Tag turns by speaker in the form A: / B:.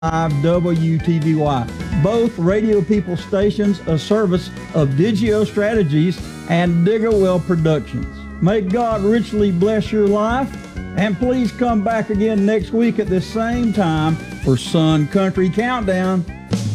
A: WTVY, both Radio People stations, a service of Digio Strategies and Digger Well Productions. May God richly bless your life, and please come back again next week at the same time for Sun Country Countdown.